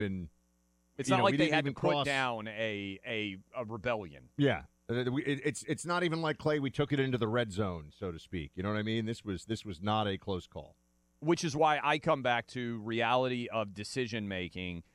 been. It's not like we they didn't had to even put cross. down a rebellion. Yeah, it's not even like, Clay, we took it into the red zone, so to speak. You know what I mean? This was not a close call. Which is why I come back to reality of decision making.